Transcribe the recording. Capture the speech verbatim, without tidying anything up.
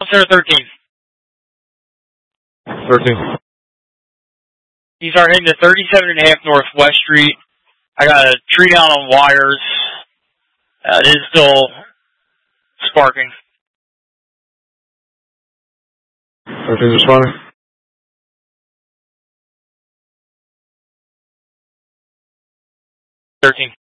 Center thirteen. thirteen. These are heading to thirty-seven and a half Northwest Street. I got a tree down on wires. Uh, it is still sparking. thirteen responding. thirteen.